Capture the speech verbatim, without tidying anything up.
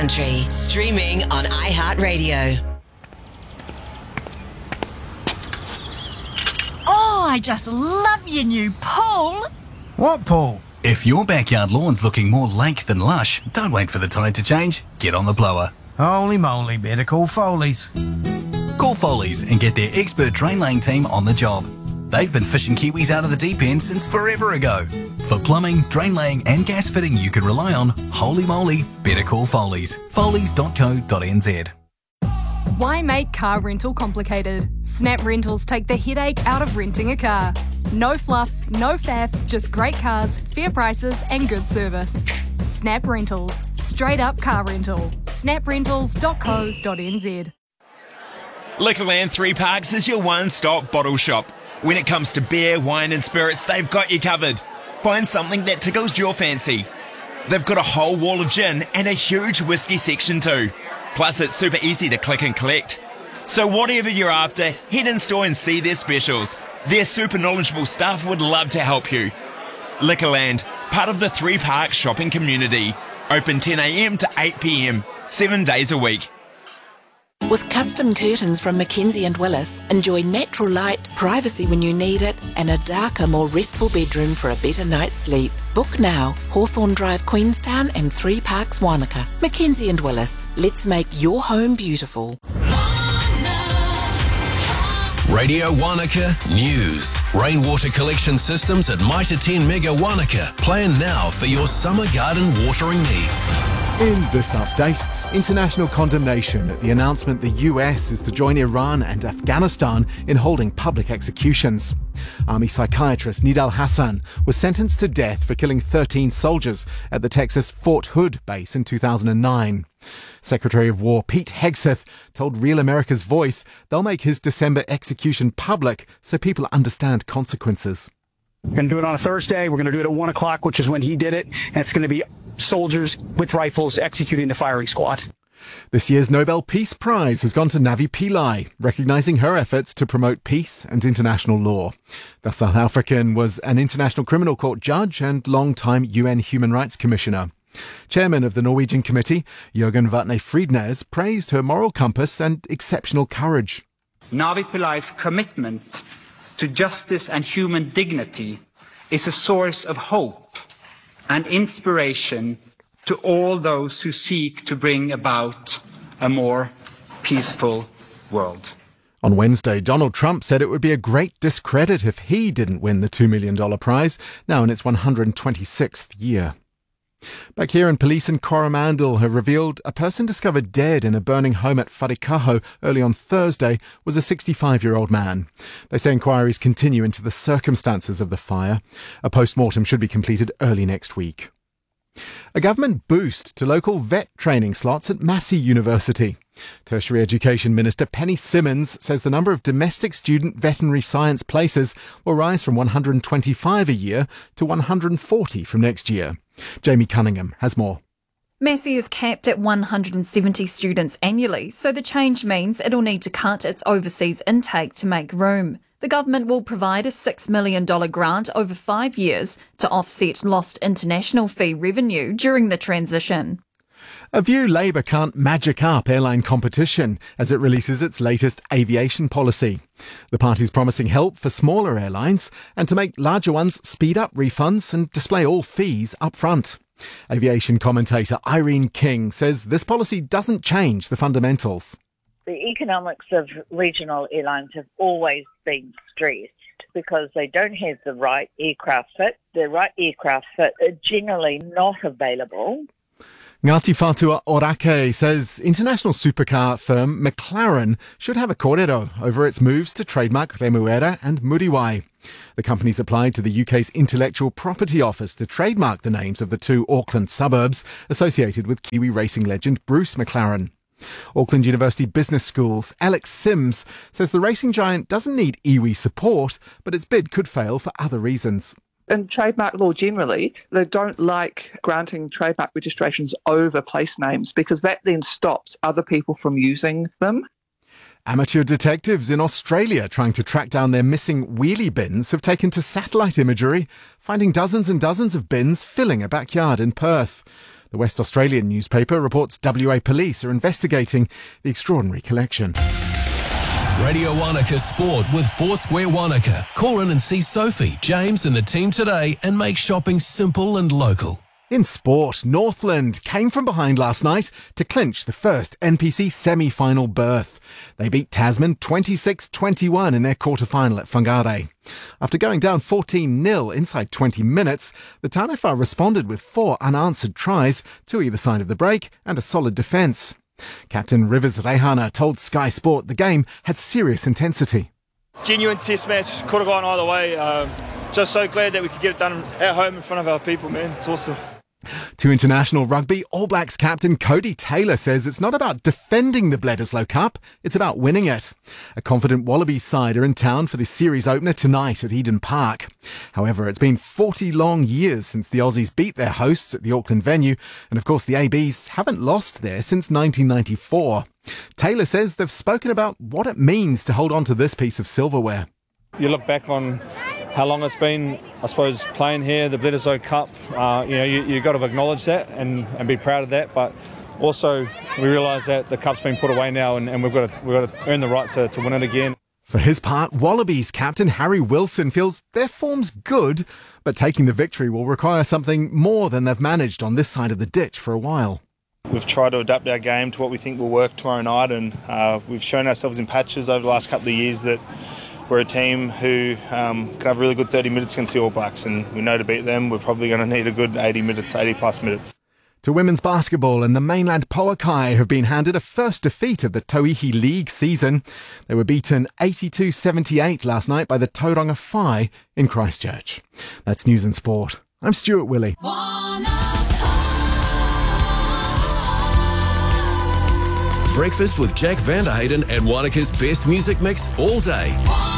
country. Streaming on iHeartRadio. Oh, I just love your new pool. What pool? If your backyard lawn's looking more lake than lush, don't wait for the tide to change. Get on the blower. Holy moly, better call Foley's. Call Foley's and get their expert drain laying team on the job. They've been fishing Kiwis out of the deep end since forever ago. For plumbing, drain laying and gas fitting you can rely on, holy moly, better call Foley's. Foley's dot co dot n z. Why make car rental complicated? Snap Rentals take the headache out of renting a car. No fluff, no faff, just great cars, fair prices and good service. Snap Rentals. Straight up car rental. snap rentals dot co dot n z. Liquorland Three Parks is your one-stop bottle shop. When it comes to beer, wine and spirits, they've got you covered. Find something that tickles your fancy. They've got a whole wall of gin and a huge whiskey section too. Plus it's super easy to click and collect. So whatever you're after, head in store and see their specials. Their super knowledgeable staff would love to help you. Liquorland, part of the Three Parks shopping community. Open ten a m to eight p m, seven days a week. With custom curtains from Mackenzie and Willis, enjoy natural light, privacy when you need it, and a darker, more restful bedroom for a better night's sleep. Book now. Hawthorne Drive, Queenstown and Three Parks, Wanaka. Mackenzie and Willis. Let's make your home beautiful. Radio Wanaka News. Rainwater collection systems at Mitre ten Mega Wanaka. Plan now for your summer garden watering needs. In this update, international condemnation at the announcement the U S is to join Iran and Afghanistan in holding public executions. Army psychiatrist Nidal Hassan was sentenced to death for killing thirteen soldiers at the Texas Fort Hood base in two thousand nine. Secretary of War Pete Hegseth told Real America's Voice they'll make his December execution public so people understand consequences. We're going to do it on a Thursday. We're going to do it at one o'clock, which is when he did it. And it's going to be soldiers with rifles executing the firing squad. This year's Nobel Peace Prize has gone to Navi Pillai, recognising her efforts to promote peace and international law. The South African was an International Criminal Court judge and long-time U N Human Rights Commissioner. Chairman of the Norwegian Committee, Jørgen Vatne Friednes, praised her moral compass and exceptional courage. Navi Pillai's commitment to justice and human dignity is a source of hope and inspiration to all those who seek to bring about a more peaceful world. On Wednesday, Donald Trump said it would be a great discredit if he didn't win the two million dollars prize, now in its one hundred twenty-sixth year. Back here in police in Coromandel have revealed a person discovered dead in a burning home at Wharikaho early on Thursday was a sixty-five-year-old man. They say inquiries continue into the circumstances of the fire. A post-mortem should be completed early next week. A government boost to local vet training slots at Massey University. Tertiary Education Minister Penny Simmons says the number of domestic student veterinary science places will rise from one hundred twenty-five a year to one hundred forty from next year. Jamie Cunningham has more. Massey is capped at one hundred seventy students annually, so the change means it'll need to cut its overseas intake to make room. The government will provide a six million dollars grant over five years to offset lost international fee revenue during the transition. A view Labour can't magic up airline competition as it releases its latest aviation policy. The party's promising help for smaller airlines and to make larger ones speed up refunds and display all fees up front. Aviation commentator Irene King says this policy doesn't change the fundamentals. The economics of regional airlines have always been stressed because they don't have the right aircraft fit. The right aircraft fit are generally not available. Ngāti Whātua Orake says international supercar firm McLaren should have a kōrero over its moves to trademark Remuera and Muriwai. The company's applied to the U K's Intellectual Property Office to trademark the names of the two Auckland suburbs associated with Kiwi racing legend Bruce McLaren. Auckland University Business School's Alex Sims says the racing giant doesn't need iwi support, but its bid could fail for other reasons. In trademark law generally, they don't like granting trademark registrations over place names because that then stops other people from using them. Amateur detectives in Australia trying to track down their missing wheelie bins have taken to satellite imagery, finding dozens and dozens of bins filling a backyard in Perth. The The West Australian newspaper reports W A police are investigating the extraordinary collection. Radio Wanaka Sport with Foursquare Wanaka. Call in and see Sophie, James and the team today and make shopping simple and local. In sport, Northland came from behind last night to clinch the first N P C semi-final berth. They beat Tasman twenty-six twenty-one in their quarter-final at Whangarei. After going down fourteen nil inside twenty minutes, the Taniwha responded with four unanswered tries to either side of the break and a solid defence. Captain Rivers Rehana told Sky Sport the game had serious intensity. Genuine test match, could have gone either way. Um, just so glad that we could get it done at home in front of our people, man. It's awesome. To international rugby, All Blacks captain Cody Taylor says it's not about defending the Bledisloe Cup, it's about winning it. A confident Wallabies side are in town for the series opener tonight at Eden Park. However, it's been forty long years since the Aussies beat their hosts at the Auckland venue, and of course the A Bs haven't lost there since nineteen ninety-four. Taylor says they've spoken about what it means to hold on to this piece of silverware. You look back on how long it's been, I suppose, playing here, the Bledisloe Cup. Uh, you know, you, you've got to acknowledge that and, and be proud of that. But also, we realise that the cup's been put away now, and, and we've got to we've got to earn the right to, to win it again. For his part, Wallabies captain Harry Wilson feels their form's good, but taking the victory will require something more than they've managed on this side of the ditch for a while. We've tried to adapt our game to what we think will work tomorrow night, and uh, we've shown ourselves in patches over the last couple of years that we're a team who um, can have really good thirty minutes against the All Blacks, and we know to beat them we're probably going to need a good eighty minutes, eighty plus minutes. To women's basketball, and the mainland Poakai have been handed a first defeat of the Tauihi League season. They were beaten eighty-two seventy-eight last night by the Tauranga Whai in Christchurch. That's News and Sport. I'm Stuart Willey. Breakfast with Jack Vanderhayden and Wanaka's best music mix all day.